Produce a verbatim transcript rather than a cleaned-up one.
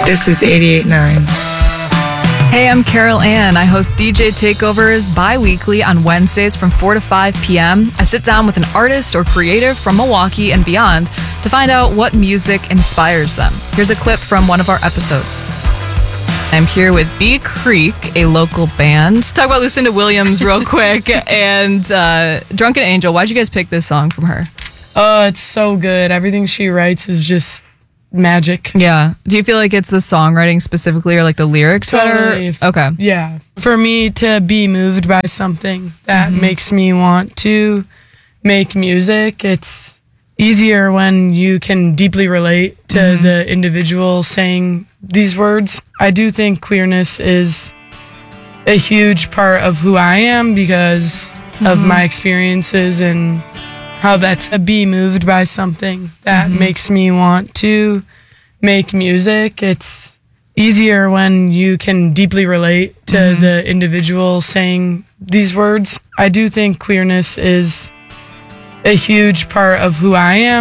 This is eighty-eight point nine. Hey, I'm Carol Ann. I host D J Takeovers bi-weekly on Wednesdays from four to five p.m. I sit down with an artist or creative from Milwaukee and beyond to find out what music inspires them. Here's a clip from one of our episodes. I'm here with Bee Creek, a local band. Talk about Lucinda Williams real quick and uh, Drunken Angel. Why'd you guys pick this song from her? Oh, it's so good. Everything she writes is just magic. Yeah. Do you feel like it's the songwriting specifically or like the lyrics Totally. that are... Okay. Yeah. For me to be moved by something that Mhm. makes me want to make music, it's easier when you can deeply relate to Mhm. the individual saying these words. I do think queerness is a huge part of who I am because of Mhm. my experiences and how that's to be moved by something that Mhm. makes me want to make music. It's easier when you can deeply relate to Mhm. the individual saying these words. I do think queerness is a huge part of who I am.